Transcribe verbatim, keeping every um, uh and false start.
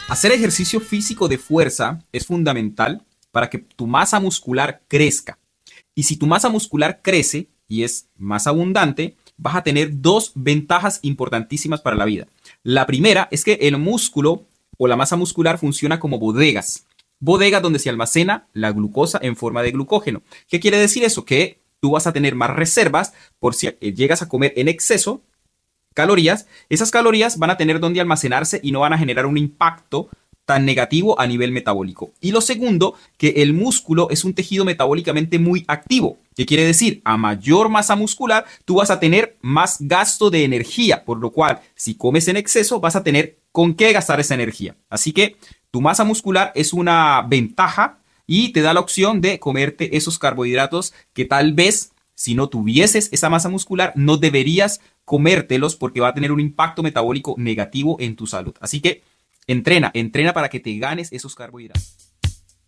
Hacer ejercicio físico de fuerza es fundamental para que tu masa muscular crezca. Y si tu masa muscular crece y es más abundante, vas a tener dos ventajas importantísimas para la vida. La primera es que el músculo o la masa muscular funciona como bodegas. Bodegas donde se almacena la glucosa en forma de glucógeno. ¿Qué quiere decir eso? Que tú vas a tener más reservas por si llegas a comer en exceso calorías. Esas calorías van a tener donde almacenarse y no van a generar un impacto tan negativo a nivel metabólico. Y lo segundo, que el músculo es un tejido metabólicamente muy activo. ¿Qué quiere decir? A mayor masa muscular, tú vas a tener más gasto de energía, por lo cual, si comes en exceso, vas a tener con qué gastar esa energía. Así que tu masa muscular es una ventaja y te da la opción de comerte esos carbohidratos que tal vez, si no tuvieses esa masa muscular, no deberías comértelos porque va a tener un impacto metabólico negativo en tu salud. Así que entrena, entrena para que te ganes esos carbohidratos.